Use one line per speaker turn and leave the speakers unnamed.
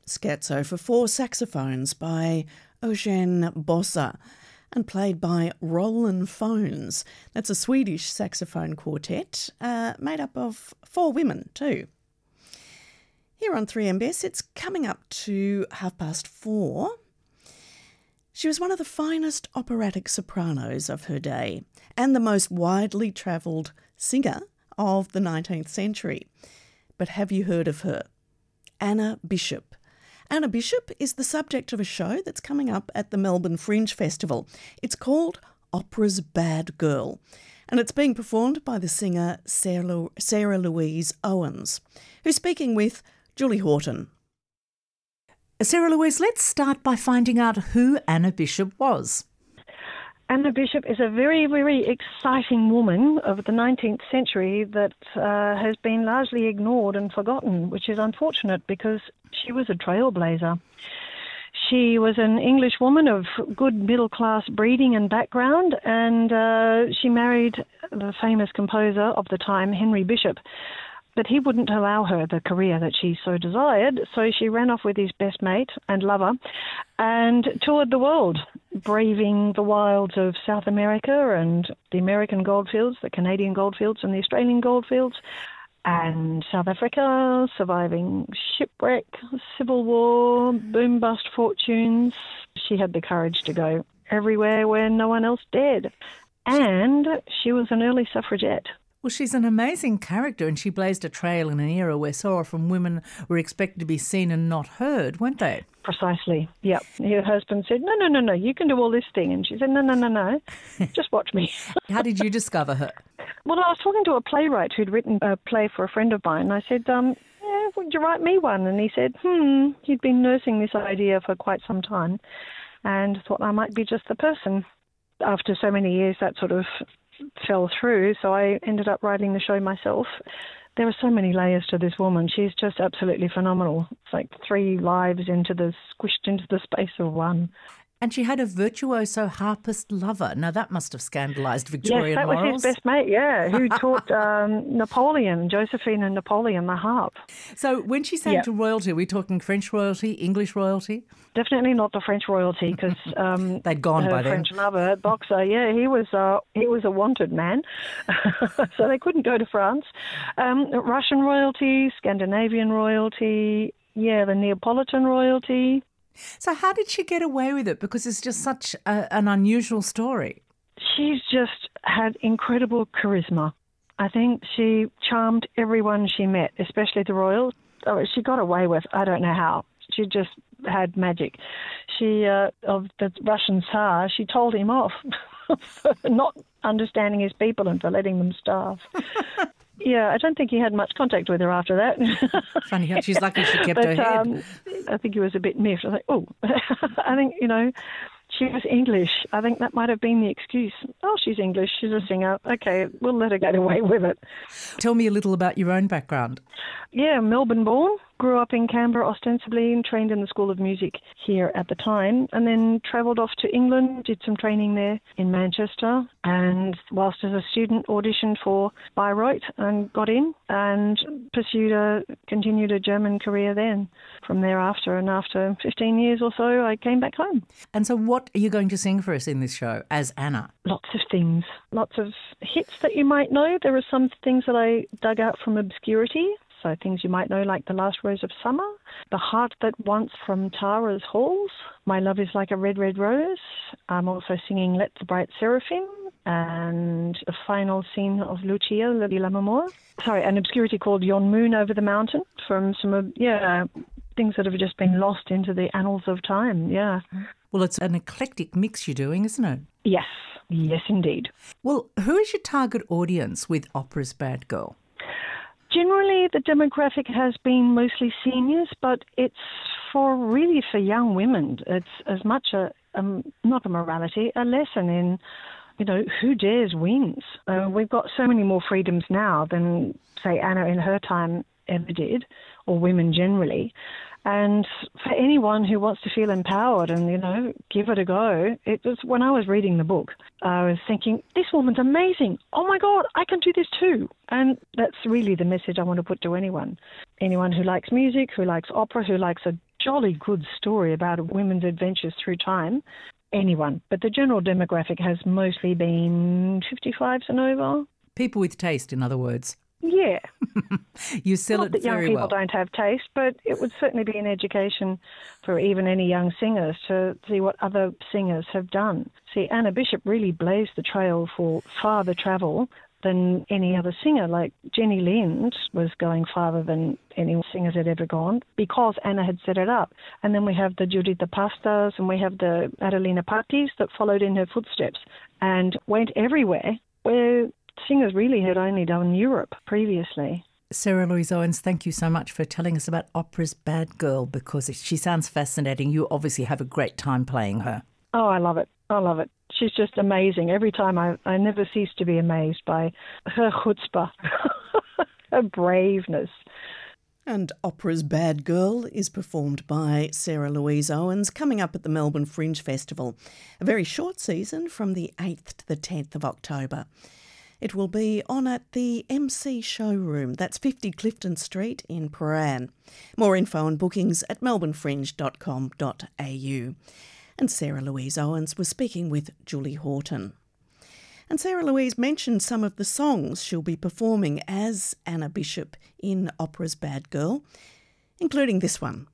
Scherzo for four saxophones by Eugene Bossa and played by Roland Phones. That's a Swedish saxophone quartet made up of four women too. Here on 3MBS, it's coming up to 4:30. She was one of the finest operatic sopranos of her day and the most widely travelled singer of the 19th century. But have you heard of her? Anna Bishop. Anna Bishop is the subject of a show that's coming up at the Melbourne Fringe Festival. It's called Opera's Bad Girl, and it's being performed by the singer Sarah Louise Owens, who's speaking with Julie Horton.
Sarah Louise, let's start by finding out who Anna Bishop was.
Anna Bishop is a very, very exciting woman of the 19th century that has been largely ignored and forgotten, which is unfortunate because she was a trailblazer. She was an English woman of good middle-class breeding and background, and she married the famous composer of the time, Henry Bishop. But he wouldn't allow her the career that she so desired, so she ran off with his best mate and lover and toured the world, braving the wilds of South America and the American goldfields, the Canadian goldfields and the Australian goldfields, and South Africa, surviving shipwreck, civil war, boom-bust fortunes. She had the courage to go everywhere where no one else dared. And she was an early suffragette.
Well, she's an amazing character, and she blazed a trail in an era where so often women were expected to be seen and not heard, weren't they?
Precisely, yeah. Her husband said, no, you can do all this thing. And she said, no, just watch me.
How did you discover her?
Well, I was talking to a playwright who'd written a play for a friend of mine. I said, would you write me one? And he said, he'd been nursing this idea for quite some time and thought I might be just the person. After so many years, that sort of fell through, so I ended up writing the show myself. There are so many layers to this woman. She's just absolutely phenomenal. It's like three lives squished into the space of one.
And she had a virtuoso harpist lover. Now, that must have scandalised Victorian
morals. Yes, that was his best mate, yeah, who taught Napoleon, Josephine and Napoleon, the harp.
So when she sang to royalty, are we talking French royalty, English royalty?
Definitely not the French royalty, because
they'd gone by then.
French lover, boxer, he was a wanted man, so they couldn't go to France. Russian royalty, Scandinavian royalty, the Neapolitan royalty.
So how did she get away with it? Because it's just such an unusual story.
She's just had incredible charisma. I think she charmed everyone she met, especially the royals. She got away with, I don't know how. She just had magic. She, of the Russian Tsar, she told him off for not understanding his people and for letting them starve. Yeah, I don't think he had much contact with her after that.
Funny how she's lucky she kept her head.
I think he was a bit miffed. I was like, I think, she was English. I think that might have been the excuse. Oh, she's English, she's a singer. Okay, we'll let her get away with it.
Tell me a little about your own background.
Yeah, Melbourne born. Grew up in Canberra ostensibly and trained in the School of Music here at the time, and then travelled off to England, did some training there in Manchester, and whilst as a student auditioned for Bayreuth and got in and continued a German career then from thereafter, and after 15 years or so I came back home.
And so what are you going to sing for us in this show as Anna?
Lots of things, lots of hits that you might know. There are some things that I dug out from obscurity. So things you might know like The Last Rose of Summer, The Heart That Wants from Tara's Halls, My Love Is Like a Red, Red Rose. I'm also singing Let the Bright Seraphim and the final scene of Lucia, La Vie l'Amour. Sorry, an obscurity called Yon Moon Over the Mountain from some, things that have just been lost into the annals of time, yeah.
Well, it's an eclectic mix you're doing, isn't it?
Yes, indeed.
Well, who is your target audience with Opera's Bad Girl?
Generally, the demographic has been mostly seniors, but it's for young women. It's as much not a morality, a lesson in, who dares wins. We've got so many more freedoms now than, say, Anna in her time ever did, or women generally. And for anyone who wants to feel empowered and, give it a go, it was when I was reading the book, I was thinking, this woman's amazing. Oh, my God, I can do this too. And that's really the message I want to put to anyone. Anyone who likes music, who likes opera, who likes a jolly good story about a women's adventures through time. Anyone. But the general demographic has mostly been 55s and over.
People with taste, in other words.
Yeah.
You sell
Not
it
that young
very
people
well.
don't have taste, but it would certainly be an education for even any young singers to see what other singers have done. See, Anna Bishop really blazed the trail for farther travel than any other singer. Like Jenny Lind was going farther than any singers had ever gone because Anna had set it up. And then we have the Juditha Pastas and we have the Adelina Patis that followed in her footsteps and went everywhere where singers really had only done Europe previously.
Sarah Louise Owens, thank you so much for telling us about opera's Bad Girl, because she sounds fascinating. You obviously have a great time playing her.
Oh, I love it. I love it. She's just amazing. Every time I never cease to be amazed by her chutzpah, her braveness.
And opera's Bad Girl is performed by Sarah Louise Owens, coming up at the Melbourne Fringe Festival. A very short season from the 8th to the 10th of October. It will be on at the MC Showroom. That's 50 Clifton Street in Prahran. More info and bookings at melbournefringe.com.au. And Sarah Louise Owens was speaking with Julie Horton. And Sarah Louise mentioned some of the songs she'll be performing as Anna Bishop in opera's Bad Girl, including this one,